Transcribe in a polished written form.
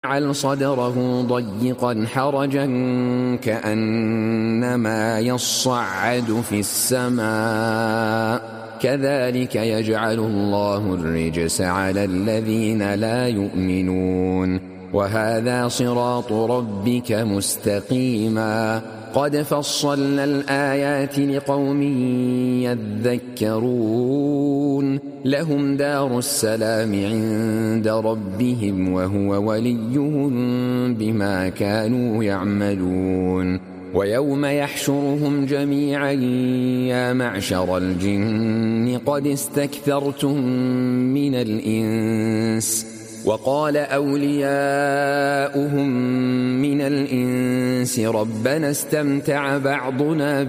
يجعل صدره ضيقا حرجا كأنما يصعد في السماء كذلك يجعل الله الرجس على الذين لا يؤمنون وهذا صراط ربك مستقيما قد فصلنا الآيات لقوم يذكرون لهم دار السلام عند ربهم وهو وليهم بما كانوا يعملون ويوم يحشرهم جميعا يا معشر الجن قد استكثرتم من الإنس وقال أولياؤهم من الإنس ربنا استمتع بعضنا